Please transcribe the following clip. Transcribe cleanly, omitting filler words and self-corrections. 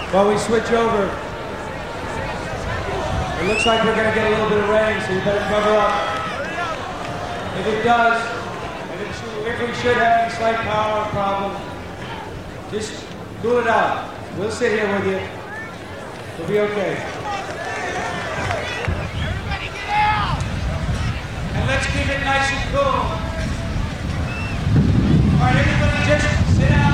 While we switch over, it looks like we're going to get a little bit of rain, so you better cover up. If it does, if we should have any slight power problem, just cool it out. We'll sit here with you. We'll be okay. Everybody get out! And let's keep it nice and cool. All right, everybody just sit down.